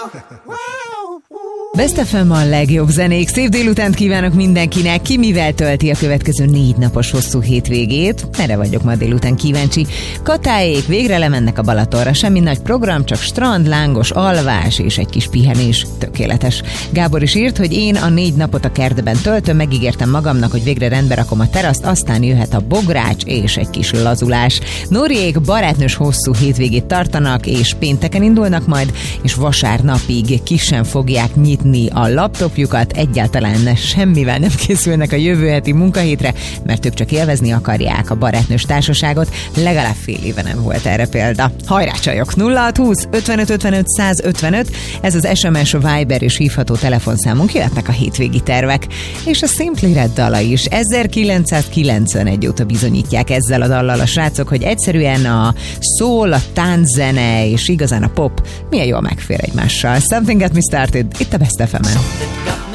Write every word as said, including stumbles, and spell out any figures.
Best ef em a legjobb zenék. Szép délutánt kívánok mindenkinek. Ki mivel tölti a következő négy napos hosszú hétvégét? Erre vagyok ma délután kíváncsi. Katáék végre lemennek a Balatonra. Semmi nagy program, csak strand, lángos alvás és egy kis pihenés. Tökéletes. Gábor is írt, hogy én a négy napot a kertben töltöm, megígértem magamnak, hogy végre rendbe rakom a teraszt, aztán jöhet a bogrács és egy kis lazulás. Noriék barátnős hosszú hétvégét tartanak, és pénteken indulnak majd, és vasárnapig ki sem fogják nyitni a laptopjukat, egyáltalán semmivel nem készülnek a jövő heti munkahétre, mert ők csak élvezni akarják a barátnős társaságot, legalább fél éve nem volt erre példa. Hajrá csajok! nulla hat húsz ötvenöt ötvenöt száz ötvenöt, ez az es em es, Viber és hívható telefonszámunk, jöhetnek a hétvégi tervek. És a Simply Red dala is. ezerkilencszázkilencvenegy óta bizonyítják ezzel a dallal a srácok, hogy egyszerűen a szól, a tánczene és igazán a pop milyen jól megfér egymással. Something Got Me Started, itt a Best ef em-en.